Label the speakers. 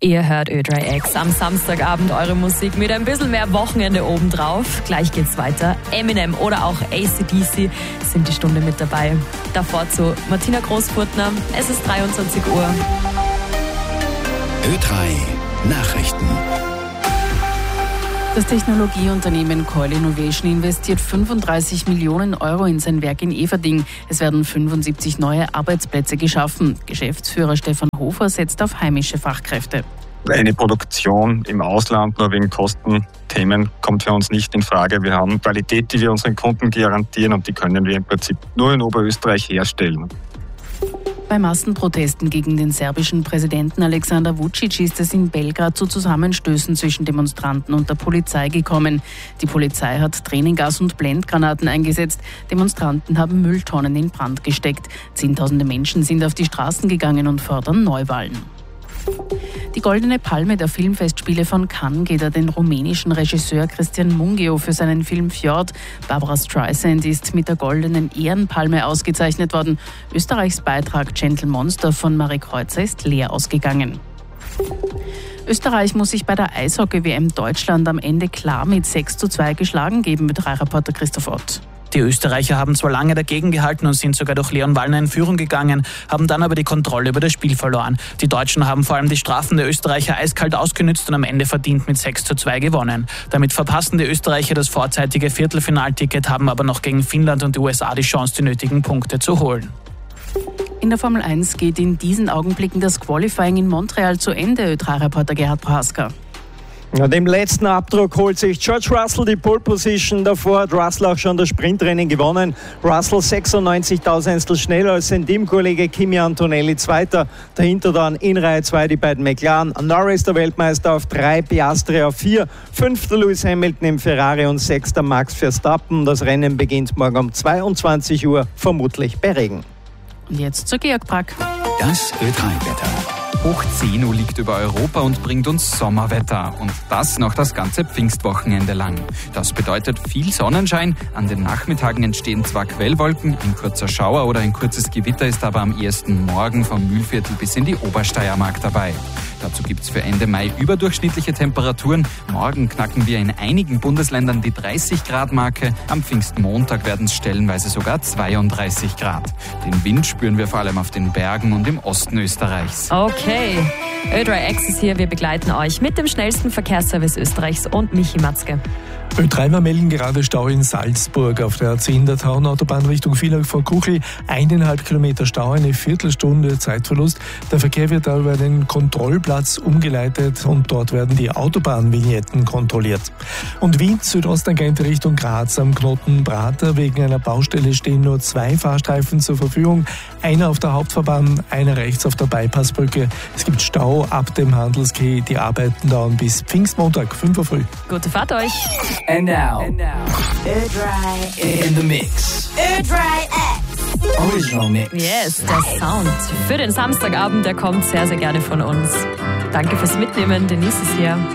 Speaker 1: Ihr hört Ö3X am Samstagabend, eure Musik mit ein bisschen mehr Wochenende obendrauf. Gleich geht's weiter. Eminem oder auch AC/DC sind die Stunde mit dabei. Davor zu Martina Großfurtner. Es ist 23 Uhr.
Speaker 2: Ö3 Nachrichten.
Speaker 3: Das Technologieunternehmen Coil Innovation investiert 35 Millionen Euro in sein Werk in Everding. Es werden 75 neue Arbeitsplätze geschaffen. Geschäftsführer Stefan Hofer setzt auf heimische Fachkräfte.
Speaker 4: Eine Produktion im Ausland nur wegen Kostenthemen kommt für uns nicht in Frage. Wir haben Qualität, die wir unseren Kunden garantieren, und die können wir im Prinzip nur in Oberösterreich herstellen.
Speaker 3: Bei Massenprotesten gegen den serbischen Präsidenten Alexander Vučić ist es in Belgrad zu Zusammenstößen zwischen Demonstranten und der Polizei gekommen. Die Polizei hat Tränengas und Blendgranaten eingesetzt. Demonstranten haben Mülltonnen in Brand gesteckt. Zehntausende Menschen sind auf die Straßen gegangen und fordern Neuwahlen. Die Goldene Palme der Filmfestspiele von Cannes geht an den rumänischen Regisseur Cristian Mungiu für seinen Film Fjord. Barbra Streisand ist mit der Goldenen Ehrenpalme ausgezeichnet worden. Österreichs Beitrag Gentle Monster von Marek Kreuzer ist leer ausgegangen. Österreich muss sich bei der Eishockey-WM Deutschland am Ende klar mit 6:2 geschlagen geben, mit Reporter Christoph Ott.
Speaker 5: Die Österreicher haben zwar lange dagegen gehalten und sind sogar durch Leon Wallner in Führung gegangen, haben dann aber die Kontrolle über das Spiel verloren. Die Deutschen haben vor allem die Strafen der Österreicher eiskalt ausgenützt und am Ende verdient mit 6:2 gewonnen. Damit verpassen die Österreicher das vorzeitige Viertelfinalticket, haben aber noch gegen Finnland und die USA die Chance, die nötigen Punkte zu holen.
Speaker 3: In der Formel 1 geht in diesen Augenblicken das Qualifying in Montreal zu Ende, Ö3-Reporter Gerhard Prasker.
Speaker 6: Ja, dem letzten Abdruck holt sich George Russell die Pole Position. Davor hat Russell auch schon das Sprintrennen gewonnen. Russell 96.000 schneller als sein Teamkollege Kimi Antonelli, Zweiter. Dahinter dann in Reihe 2 die beiden McLaren. Norris, der Weltmeister, auf 3, Piastri auf 4. 5. Lewis Hamilton im Ferrari und 6. Max Verstappen. Das Rennen beginnt morgen um 22 Uhr, vermutlich bei Regen.
Speaker 3: Und jetzt zu Georg Brack.
Speaker 2: Das Ö3-Wetter.
Speaker 7: Hoch 10 Uhr liegt über Europa und bringt uns Sommerwetter. Und das noch das ganze Pfingstwochenende lang. Das bedeutet viel Sonnenschein. An den Nachmittagen entstehen zwar Quellwolken, ein kurzer Schauer oder ein kurzes Gewitter ist aber am ersten Morgen vom Mühlviertel bis in die Obersteiermark dabei. Dazu gibt's für Ende Mai überdurchschnittliche Temperaturen. Morgen knacken wir in einigen Bundesländern die 30-Grad-Marke. Am Pfingstmontag werden es stellenweise sogar 32 Grad. Den Wind spüren wir vor allem auf den Bergen und im Osten Österreichs.
Speaker 1: Okay, Ö3X ist hier. Wir begleiten euch mit dem schnellsten Verkehrsservice Österreichs und Michi Matzke.
Speaker 8: Ö3, wir melden gerade Stau in Salzburg auf der A10 der Tauernautobahn Richtung Villach vor Kuchel. 1,5 Kilometer Stau, eine Viertelstunde Zeitverlust. Der Verkehr wird da über den Kontrollplatz umgeleitet und dort werden die Autobahnvignetten kontrolliert. Und Wien, Südostagente Richtung Graz am Knoten Prater. Wegen einer Baustelle stehen nur 2 Fahrstreifen zur Verfügung. Einer auf der Hauptfahrbahn, einer rechts auf der Bypassbrücke. Es gibt Stau ab dem Handelskeh. Die Arbeiten dauern bis Pfingstmontag, 5 Uhr früh.
Speaker 1: Gute Fahrt euch.
Speaker 2: And now, Ö3 in the mix. Ö3X Original Mix.
Speaker 1: Yes, der Sound für den Samstagabend, der kommt sehr, sehr gerne von uns. Danke fürs Mitnehmen, Denise ist hier.